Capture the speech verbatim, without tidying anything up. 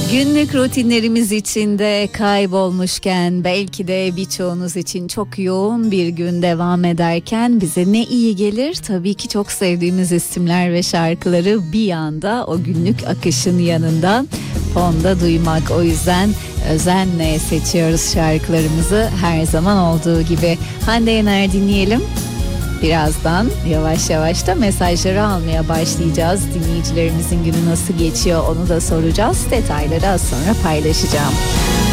Günlük rutinlerimiz içinde kaybolmuşken, belki de birçoğunuz için çok yoğun bir gün devam ederken bize ne iyi gelir? Tabii ki çok sevdiğimiz isimler ve şarkıları bir anda o günlük akışın yanında fonda duymak. O yüzden özenle seçiyoruz şarkılarımızı, her zaman olduğu gibi. Hande Yener dinleyelim. Birazdan yavaş yavaş da mesajları almaya başlayacağız. Dinleyicilerimizin günü nasıl geçiyor onu da soracağız. Detayları az sonra paylaşacağım.